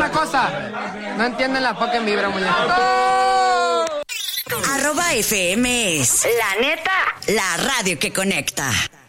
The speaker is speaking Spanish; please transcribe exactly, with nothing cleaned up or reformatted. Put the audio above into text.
una cosa. No entienden la fucking vibra, muñeco. Arroba F M es La neta, la radio que conecta.